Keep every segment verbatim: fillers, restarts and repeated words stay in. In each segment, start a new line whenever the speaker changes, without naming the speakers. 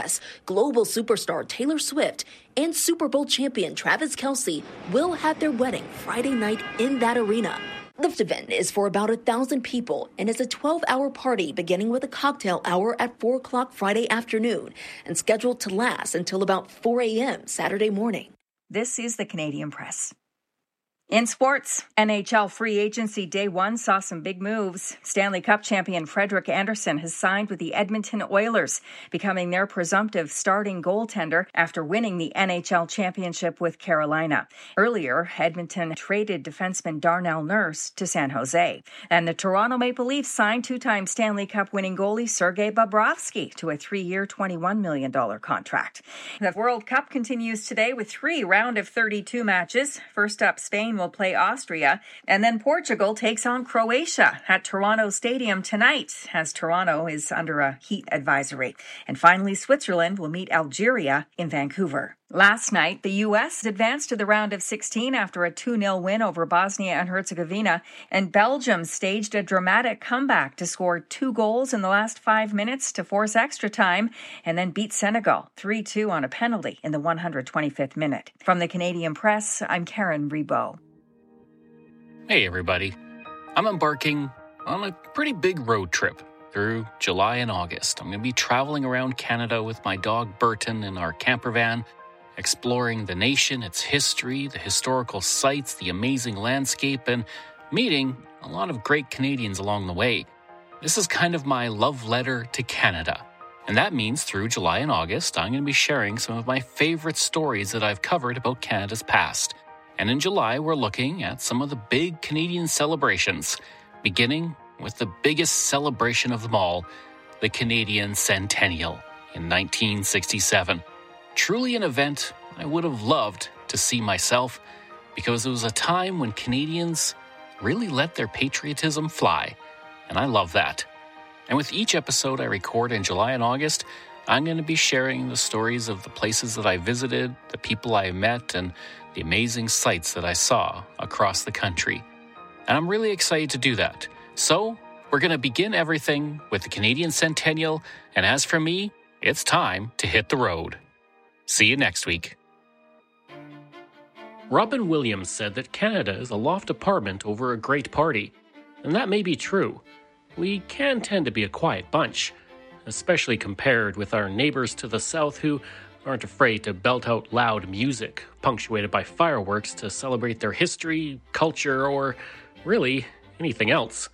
Express, global superstar Taylor Swift, and Super Bowl champion Travis Kelce will have their wedding Friday night in that arena. The event is for about a thousand people and is a twelve-hour party beginning with a cocktail hour at four o'clock Friday afternoon and scheduled to last until about four a.m. Saturday morning.
This is the Canadian Press. In sports, N H L free agency day one saw some big moves. Stanley Cup champion Frederik Andersen has signed with the Edmonton Oilers, becoming their presumptive starting goaltender after winning the N H L championship with Carolina. Earlier, Edmonton traded defenseman Darnell Nurse to San Jose. And the Toronto Maple Leafs signed two-time Stanley Cup winning goalie Sergei Bobrovsky to a three-year, twenty-one million dollars contract. The World Cup continues today with three round of thirty-two matches. First up, Spain will play Austria, and then Portugal takes on Croatia at Toronto Stadium tonight, as Toronto is under a heat advisory. And finally, Switzerland will meet Algeria in Vancouver. Last night, the U S advanced to the round of sixteen after a two nil win over Bosnia and Herzegovina, and Belgium staged a dramatic comeback to score two goals in the last five minutes to force extra time, and then beat Senegal three two on a penalty in the one hundred twenty-fifth minute. From the Canadian Press, I'm Karen Rebo.
Hey everybody, I'm embarking on a pretty big road trip through July and August. I'm going to be traveling around Canada with my dog Burton in our camper van, exploring the nation, its history, the historical sites, the amazing landscape, and meeting a lot of great Canadians along the way. This is kind of my love letter to Canada. And that means through July and August, I'm going to be sharing some of my favorite stories that I've covered about Canada's past. And in July, we're looking at some of the big Canadian celebrations, beginning with the biggest celebration of them all, the Canadian Centennial in nineteen sixty-seven. Truly an event I would have loved to see myself, because it was a time when Canadians really let their patriotism fly, and I love that. And with each episode I record in July and August, I'm going to be sharing the stories of the places that I visited, the people I met, and the amazing sights that I saw across the country. And I'm really excited to do that. So, we're going to begin everything with the Canadian Centennial, and as for me, it's time to hit the road. See you next week. Robin Williams said that Canada is a loft apartment over a great party, and that may be true. We can tend to be a quiet bunch, especially compared with our neighbors to the south who aren't afraid to belt out loud music, punctuated by fireworks to celebrate their history, culture, or really anything else.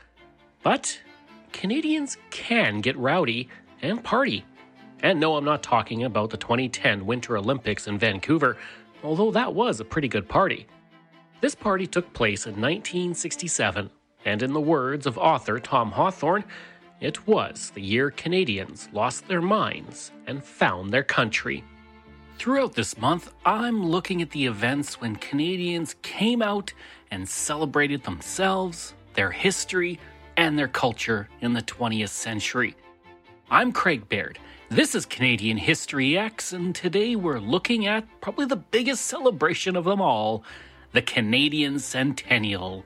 But Canadians can get rowdy and party. And no, I'm not talking about the twenty ten Winter Olympics in Vancouver, although that was a pretty good party. This party took place in nineteen sixty-seven, and in the words of author Tom Hawthorne, it was the year Canadians lost their minds and found their country. Throughout this month, I'm looking at the events when Canadians came out and celebrated themselves, their history, and their culture in the twentieth century. I'm Craig Baird. This is Canadian History X, and today we're looking at probably the biggest celebration of them all, the Canadian Centennial.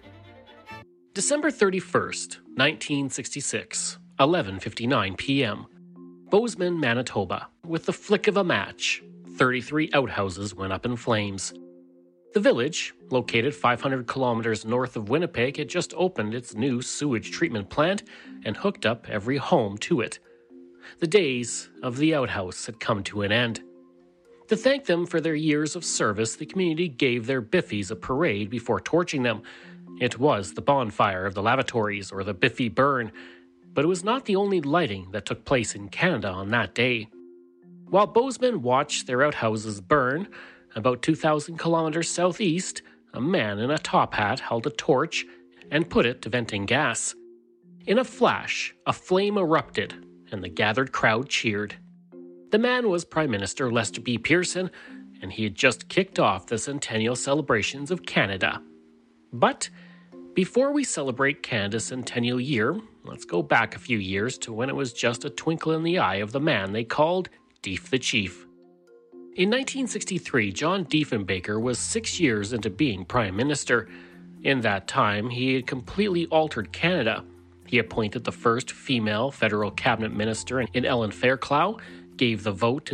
December thirty-first, nineteen sixty-six, eleven fifty-nine p.m. Bozeman, Manitoba. With the flick of a match, thirty-three outhouses went up in flames. The village, located five hundred kilometers north of Winnipeg, had just opened its new sewage treatment plant and hooked up every home to it. The days of the outhouse had come to an end. To thank them for their years of service, the community gave their biffies a parade before torching them. It was the bonfire of the lavatories, or the Biffy Burn, but it was not the only lighting that took place in Canada on that day. While Bozeman watched their outhouses burn, about two thousand kilometers southeast, a man in a top hat held a torch and put it to venting gas. In a flash, a flame erupted, and the gathered crowd cheered. The man was Prime Minister Lester B. Pearson, and he had just kicked off the centennial celebrations of Canada. But before we celebrate Canada's centennial year, let's go back a few years to when it was just a twinkle in the eye of the man they called Deef the Chief. In nineteen sixty-three, John Diefenbaker was six years into being Prime Minister. In that time, he had completely altered Canada. He appointed the first female federal cabinet minister in Ellen Fairclough, gave the vote to